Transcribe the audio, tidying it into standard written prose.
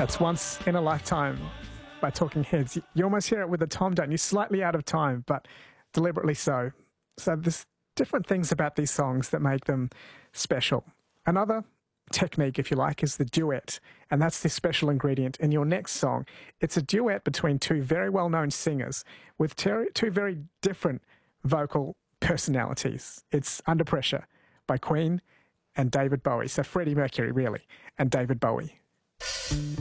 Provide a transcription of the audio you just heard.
That's Once in a Lifetime by Talking Heads. You almost hear it with the tom, don't you? Slightly out of time, but deliberately so. So there's different things about these songs that make them special. Another technique, if you like, is the duet, and that's the special ingredient in your next song. It's a duet between two very well-known singers with two very different vocal personalities. It's Under Pressure by Queen and David Bowie. So Freddie Mercury, really, and David Bowie.